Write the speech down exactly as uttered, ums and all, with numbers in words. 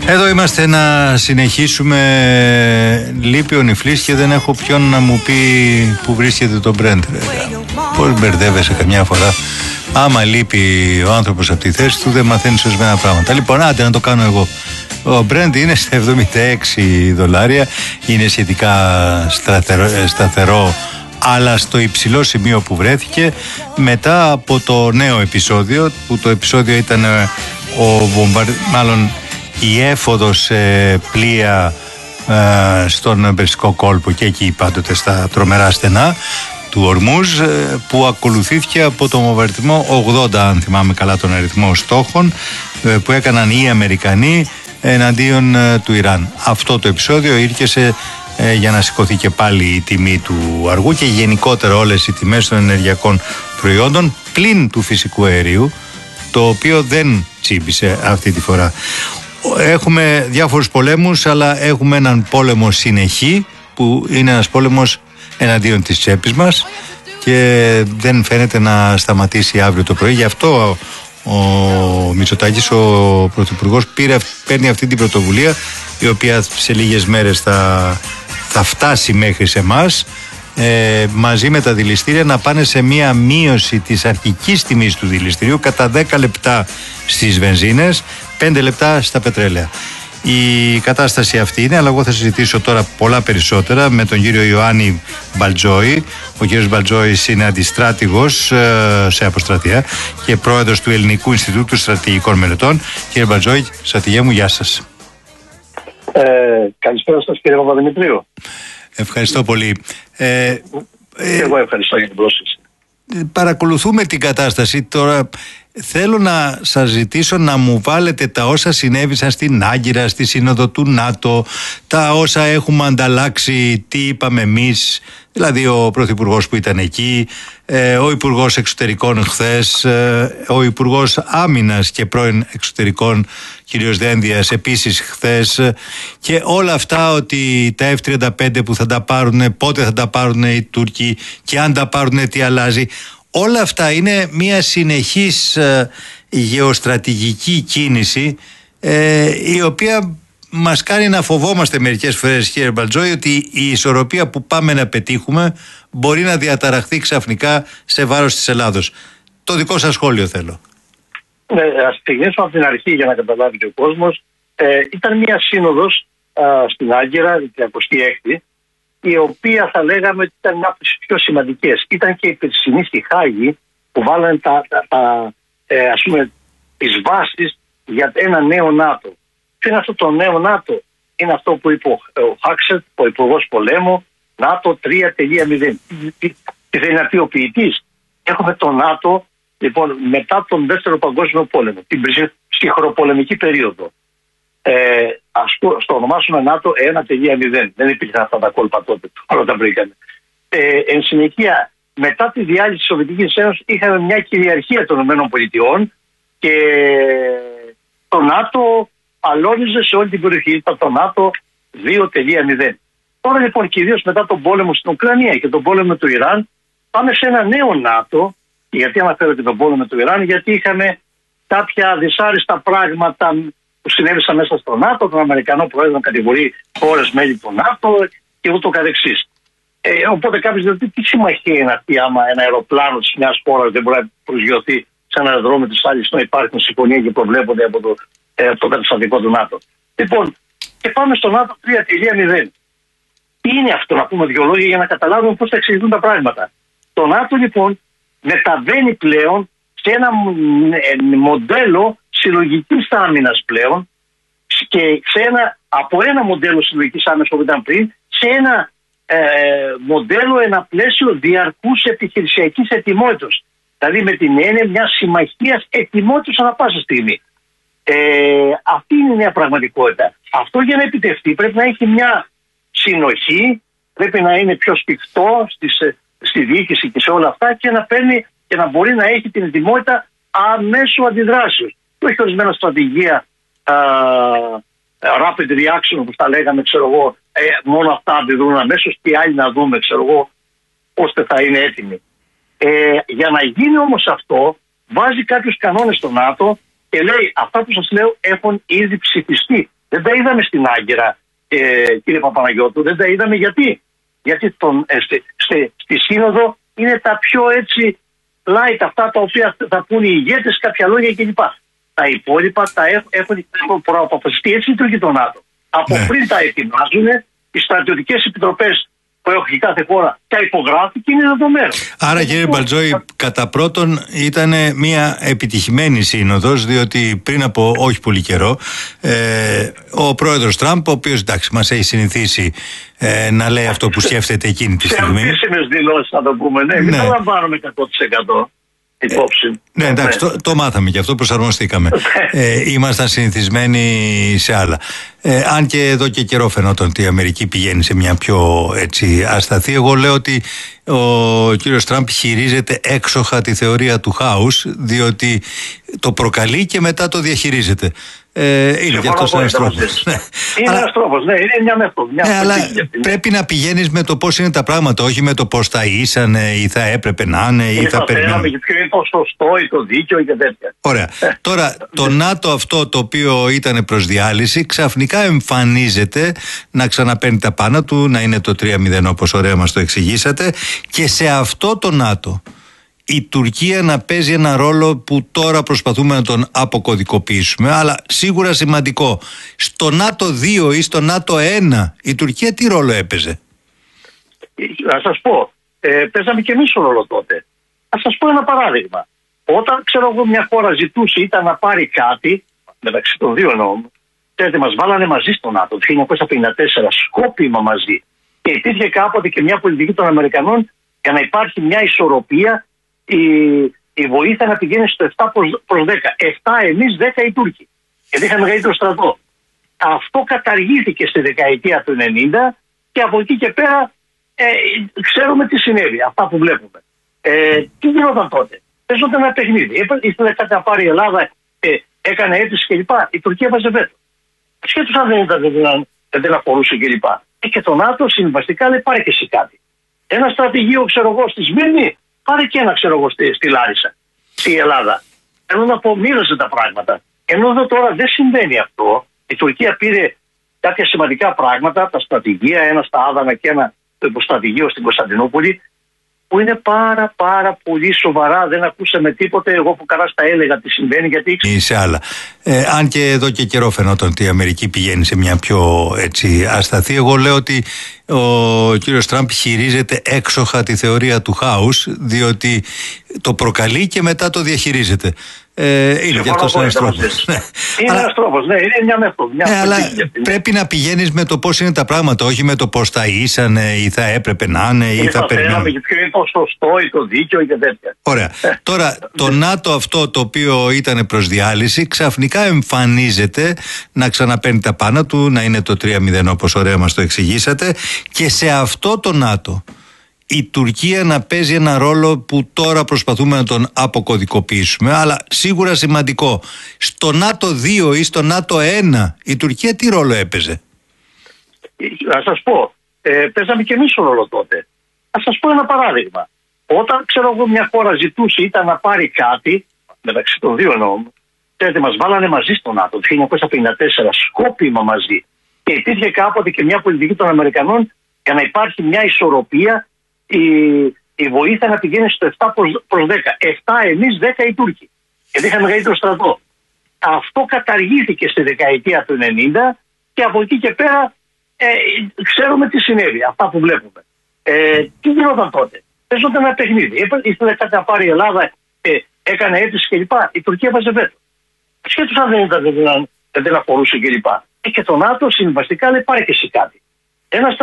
Εδώ είμαστε να συνεχίσουμε. Λείπει ο Νιφλής και δεν έχω ποιον να μου πει που βρίσκεται το Μπρεντ. Πώς μπερδεύεσαι καμιά φορά. Άμα λείπει ο άνθρωπος από τη θέση του, δεν μαθαίνεις ορισμένα πράγματα. Λοιπόν, άντε να το κάνω εγώ. Ο Brent είναι στα εβδομήντα έξι δολάρια. Είναι σχετικά σταθερό, σταθερό, αλλά στο υψηλό σημείο που βρέθηκε μετά από το νέο επεισόδιο, που το επεισόδιο ήταν ο βομβαρ... μάλλον η έφοδος ε, πλοία ε, στον Περσικό κόλπο και εκεί πάντοτε στα τρομερά στενά του Ορμούζ, ε, που ακολουθήθηκε από το βομβαρδισμό ογδόντα, αν θυμάμαι καλά τον αριθμό στόχων, ε, που έκαναν οι Αμερικανοί εναντίον ε, του Ιράν. Αυτό το επεισόδιο ήρθε ε, για να σηκωθεί και πάλι η τιμή του αργού και γενικότερα όλες οι τιμές των ενεργειακών προϊόντων πλην του φυσικού αερίου, το οποίο δεν τσίμπησε αυτή τη φορά. Έχουμε διάφορους πολέμους, αλλά έχουμε έναν πόλεμο συνεχή, που είναι ένας πόλεμος εναντίον της τσέπης μας και δεν φαίνεται να σταματήσει αύριο το πρωί. Γι' αυτό ο Μητσοτάκης, ο Πρωθυπουργός, πήρε, παίρνει αυτή την πρωτοβουλία, η οποία σε λίγες μέρες θα, θα φτάσει μέχρι σε εμάς, ε, μαζί με τα δηληστήρια, να πάνε σε μία μείωση της αρχικής τιμής του δηληστηρίου κατά δέκα λεπτά στις βενζίνες, πέντε λεπτά στα πετρέλαια. Η κατάσταση αυτή είναι, αλλά εγώ θα συζητήσω τώρα πολλά περισσότερα με τον κύριο Ιωάννη Μπαλτζόη. Ο κύριος Μπαλτζόης είναι αντιστράτηγος ε, σε αποστρατεία και πρόεδρος του Ελληνικού Ινστιτούτου Στρατηγικών Μελετών. Κύριε Μπαλτζόη, στρατηγέ μου, γεια σας. Ε, καλησπέρα σας, κύριε Παπαδημητρίου. Ευχαριστώ πολύ. Ε, ε, εγώ ευχαριστώ για την πρόσκληση. Παρακολουθούμε την κατάσταση τώρα. Θέλω να σας ζητήσω να μου βάλετε τα όσα συνέβησαν στην Άγκυρα, στη Σύνοδο του ΝΑΤΟ, τα όσα έχουμε ανταλλάξει, τι είπαμε εμείς, δηλαδή ο Πρωθυπουργός που ήταν εκεί, ο Υπουργός Εξωτερικών χθες, ο Υπουργός Άμυνας και πρώην Εξωτερικών κ. Δένδιας επίσης χθες, και όλα αυτά, ότι τα εφ τριάντα πέντε που θα τα πάρουν, πότε θα τα πάρουν οι Τούρκοι και αν τα πάρουν τι αλλάζει. Όλα αυτά είναι μια συνεχής ε, γεωστρατηγική κίνηση, ε, η οποία μας κάνει να φοβόμαστε μερικές φορές, κύριε Μπαλτζόη, ότι η ισορροπία που πάμε να πετύχουμε μπορεί να διαταραχθεί ξαφνικά σε βάρος της Ελλάδος. Το δικό σας σχόλιο θέλω. Ναι, ας ξεκινήσουμε από την αρχή για να καταλάβει και ο κόσμος. Ε, ήταν μια σύνοδος α, στην Άγκυρα, την τριακοστή έκτη, η οποία θα λέγαμε ότι ήταν μια από τις πιο σημαντικές. Ήταν και η περσινή στη Χάγη, που βάλανε τα, τα, τα, ε, ας πούμε, τις βάσεις για ένα νέο ΝΑΤΟ. Τι είναι αυτό το νέο ΝΑΤΟ? Είναι αυτό που είπε ο, ο Χάξετ, ο Υπουργός Πολέμου, ΝΑΤΟ τρία τελεία μηδέν. Τι θέλει να πει ο ποιητής? Έχουμε το ΝΑΤΟ, λοιπόν, μετά τον Δεύτερο Παγκόσμιο Πόλεμο, την ψυχροπολεμική περίοδο. Ε, ας το, στο ονομάσουμε ΝΑΤΟ ένα τελεία μηδέν. Δεν υπήρχαν αυτά τα κόλπα τότε, όλα τα βρήκανε. Ε, εν συνεχεία, μετά τη διάλυση της Σοβιετικής Ένωσης, είχαμε μια κυριαρχία των ΗΠΑ και το ΝΑΤΟ αλώνιζε σε όλη την περιοχή. Ήταν το ΝΑΤΟ δύο τελεία μηδέν. Τώρα λοιπόν, κυρίως μετά τον πόλεμο στην Ουκρανία και τον πόλεμο του Ιράν, πάμε σε ένα νέο ΝΑΤΟ. Γιατί αναφέρω και τον πόλεμο του Ιράν? Γιατί είχαμε κάποια δυσάρεστα πράγματα που συνέβησαν μέσα στο ΝΑΤΟ, τον Αμερικανό πρόεδρο να κατηγορεί χώρες μέλη του ΝΑΤΟ και ούτω καθεξής. Ε, οπότε κάποιος λέει, τι συμμαχία είναι αυτή, άμα ένα αεροπλάνο της μιας χώρας δεν μπορεί να προσγειωθεί σε ένα αεροδρόμιο της άλλης, ενώ υπάρχουν συμφωνία και προβλέπονται από το, ε, το καταστατικό του ΝΑΤΟ. Λοιπόν, και πάμε στο ΝΑΤΟ τρία τελεία μηδέν. Τι είναι αυτό, να πούμε δύο λόγια για να καταλάβουμε πώς θα εξηγηθούν τα πράγματα. Το ΝΑΤΟ λοιπόν μεταβαίνει πλέον σε ένα μοντέλο συλλογικής άμυνας πλέον, και σε ένα, από ένα μοντέλο συλλογικής άμυνας που ήταν πριν, σε ένα ε, μοντέλο, ένα πλαίσιο διαρκούς επιχειρησιακής ετοιμότητας. Δηλαδή με την έννοια μιας συμμαχίας ετοιμότητας ανά πάσα στιγμή. Ε, αυτή είναι η νέα πραγματικότητα. Αυτό για να επιτευχθεί πρέπει να έχει μια συνοχή, πρέπει να είναι πιο σφιχτό στις, στη διοίκηση και σε όλα αυτά, και να παίρνει και να μπορεί να έχει την ετοιμότητα αμέσου αντιδράσεως. Και όχι ορισμένα στρατηγία uh, rapid reaction, όπως τα λέγαμε, ξέρω εγώ, ε, μόνο αυτά αντιδρούν αμέσως και οι άλλοι να δούμε, ξέρω εγώ, ώστε θα είναι έτοιμοι. Ε, για να γίνει όμως αυτό, βάζει κάποιους κανόνες στο ΝΑΤΟ και λέει, αυτά που σας λέω έχουν ήδη ψηφιστεί Δεν τα είδαμε στην Άγκυρα, ε, κύριε Παπαναγιώτου. Δεν τα είδαμε γιατί. Γιατί τον, ε, στη, στη, στη Σύνοδο είναι τα πιο έτσι light, αυτά τα οποία θα πούνε οι ηγέτες, κάποια λόγια κλπ. Τα υπόλοιπα τα έχουν, έχουν προαποφασιστεί. Έτσι λειτουργεί το ΝΑΤΟ. Από ναι. πριν τα ετοιμάζουν οι στρατιωτικές επιτροπές που έχει κάθε χώρα, τα υπογράφει και είναι δεδομένο. Άρα, κύριε Μπαλτζόη, κατά πρώτον ήταν μια επιτυχημένη σύνοδος, διότι πριν από όχι πολύ καιρό ε, ο πρόεδρος Τραμπ, ο οποίος εντάξει μας έχει συνηθίσει ε, να λέει αυτό που σκέφτεται εκείνη τη στιγμή. Σε επίσημες δηλώσεις θα το πούμε, ναι, μην το λαμβάνουμε εκατό τοις εκατό. Υπόψη. Ε, ναι, εντάξει, ναι. Το, το μάθαμε και αυτό προσαρμοστήκαμε. ε, ήμασταν συνηθισμένοι σε άλλα. Ε, αν και εδώ και καιρό φαινόταν ότι η Αμερική πηγαίνει σε μια πιο έτσι ασταθή, εγώ λέω ότι ο κύριος Τραμπ χειρίζεται έξοχα τη θεωρία του χάους, διότι το προκαλεί και μετά το διαχειρίζεται. Ε, είναι και αυτός ένας τρόπος. Ναι. Είναι αλλά... ένας τρόπος, ναι, είναι μια μέθοδο. Ναι, αλλά πρέπει να πηγαίνεις με το πώς είναι τα πράγματα, όχι με το πώς θα ήσανε ή θα έπρεπε να είναι ή, ή θα, θα περιμένουμε. Και ποιο είναι το σωστό ή το δίκαιο και τέτοια. Ωραία. Τώρα, το ΝΑΤΟ αυτό το οποίο ήταν προς διάλυση, ξαφνικά εμφανίζεται να ξαναπαίρνει τα πάνω του, να είναι το τρία μηδέν όπως ωραία μας το εξηγήσατε, και σε αυτό το ΝΑΤΟ η Τουρκία να παίζει ένα ρόλο που τώρα προσπαθούμε να τον αποκωδικοποιήσουμε, αλλά σίγουρα σημαντικό. Στο ΝΑΤΟ δύο ή στο ΝΑΤΟ ένα η Τουρκία τι ρόλο έπαιζε? Να σας πω, ε, παίζαμε και εμείς ρόλο τότε. Να σας πω ένα παράδειγμα. Όταν ξέρω εγώ μια χώρα ζητούσε ήταν να πάρει κάτι, μεταξύ των δύο εννοώ, ξέρετε, μας βάλανε μαζί στο ΝΑΤΟ το χίλια εννιακόσια πενήντα τέσσερα, σκόπιμα μαζί. Και υπήρχε κάποτε και μια πολιτική των Αμερικανών για να υπάρχει μια ισορροπία. Η, η βοήθεια να πηγαίνει στο επτά προς δέκα. επτά εμείς, δέκα οι Τούρκοι. Γιατί είχαμε μεγαλύτερο στρατό. Αυτό καταργήθηκε στη δεκαετία του ενενήντα και από εκεί και πέρα ε, ξέρουμε τι συνέβη. Αυτά που βλέπουμε. Ε, τι γινόταν τότε? Παίζονταν ένα παιχνίδι. Ήθελε κάτι να πάρει η Ελλάδα, ε, έκανε αίτηση κλπ. Η Τουρκία έβαζε βέτο. Σχέτως αν δεν ήταν, δεν, δεν αφορούσε κλπ. Ε, και το ΝΑΤΟ συμβαστικά λέει πάρε και εσύ κάτι. Ένα στρατηγείο, ξέρω εγώ, στη Σμύρνη. Πάρε και ένα, ξέρω εγώ, στη, στη Λάρισα, στη Ελλάδα. Ενώ να απομείρωσε τα πράγματα. Ενώ εδώ τώρα δεν συμβαίνει αυτό. Η Τουρκία πήρε κάποια σημαντικά πράγματα, τα στρατηγεία, ένα στα Άδανα και ένα το υποστρατηγείο στην Κωνσταντινούπολη, που είναι πάρα πάρα πολύ σοβαρά. Δεν ακούσαμε τίποτε. Εγώ που καλά στα έλεγα τι συμβαίνει, γιατί ή σε άλλα. Ε, αν και εδώ και καιρό φαινόταν ότι η Αμερική πηγαίνει σε μια πιο έτσι ασταθή, εγώ λέω ότι ο κύριος Τραμπ χειρίζεται έξοχα τη θεωρία του χάους, διότι το προκαλεί και μετά το διαχειρίζεται. Ε, είναι και αυτός ένας τρόπος. Ναι. Είναι αλλά... ένας τρόπος, ναι, είναι μια μέθοδο. Ναι, αλλά πρέπει να πηγαίνεις με το πώς είναι τα πράγματα, όχι με το πώς θα ήσανε ή θα έπρεπε να είναι ή θα περιμένουμε. Και ποιο είναι το σωστό ή το δίκαιο και τέτοια. Ωραία. Τώρα, το ΝΑΤΟ αυτό το οποίο ήταν προς διάλυση, ξαφνικά εμφανίζεται να ξαναπαίρνει τα πάνω του, να είναι το τρία μηδέν όπως ωραία μας το εξηγήσατε, και σε αυτό το ΝΑΤΟ η Τουρκία να παίζει ένα ρόλο που τώρα προσπαθούμε να τον αποκωδικοποιήσουμε, αλλά σίγουρα σημαντικό. Στο ΝΑΤΟ δύο ή στο ΝΑΤΟ ένα η Τουρκία τι ρόλο έπαιζε? Να σας πω, ε, παίζαμε και εμείς ρόλο τότε. Να σας πω ένα παράδειγμα. Όταν ξέρω εγώ μια χώρα ζητούσε ήταν να πάρει κάτι, μεταξύ των δύο εννοώ, ξέρετε, μας βάλανε μαζί στο ΝΑΤΟ το χίλια εννιακόσια πενήντα τέσσερα, σκόπιμα μαζί. Και υπήρχε κάποτε και μια πολιτική των Αμερικανών για να υπάρχει μια ισορροπία. Η, η βοήθεια να πηγαίνει στο επτά προς δέκα. επτά εμείς, δέκα οι Τούρκοι. Γιατί είχαμε μεγαλύτερο στρατό. Αυτό καταργήθηκε στη δεκαετία του ενενήντα και από εκεί και πέρα ε, ξέρουμε τι συνέβη. Αυτά που βλέπουμε. Ε, τι γινόταν τότε? Παίζονταν ένα παιχνίδι. Ήθελε κάτι να πάρει η Ελλάδα, ε, έκανε αίτηση κλπ. Η Τουρκία έβαζε βέτο. Σχέτως αν δεν ήταν, δεν, δεν αφορούσε κλπ. Ε, και το ΝΑΤΟ συμβαστικά λέει πάρε και εσύ κάτι. Ένα